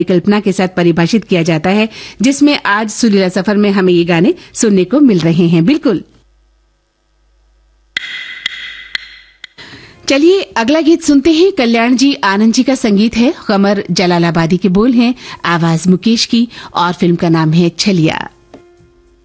कल्पना के साथ परिभाषित किया जाता है, जिसमें आज सुरीला सफर में हमें ये गाने सुनने को मिल रहे हैं। बिल्कुल। चलिए अगला गीत सुनते हैं। कल्याण जी आनंद जी का संगीत है, कमर जलालाबादी के बोल हैं, आवाज मुकेश की और फिल्म का नाम है छलिया।